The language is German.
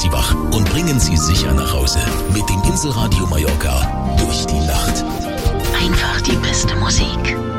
Sie wach und bringen Sie sicher nach Hause. Mit dem Inselradio Mallorca durch die Nacht. Einfach die beste Musik.